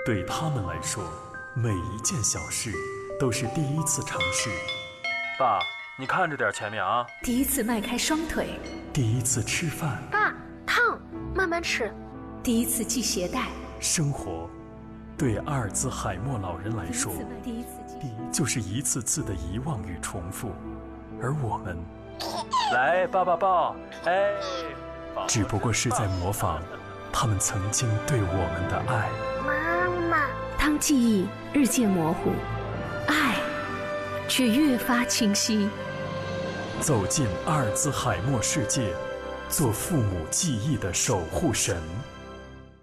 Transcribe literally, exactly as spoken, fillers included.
对他们来说，每一件小事都是第一次尝试。 爸，你看着点前面啊！ 第一次迈开双腿， 第一次吃饭。 爸，烫，慢慢吃。 第一次系鞋带。 生活，对阿尔兹海默老人来说， 第一次第一次就是一次次的遗忘与重复，而我们， 来抱抱抱，哎， 只不过是在模仿他们曾经对我们的爱。 妈妈， 当记忆日渐模糊，爱却越发清晰。 走进阿尔兹海默世界，做父母记忆的守护神。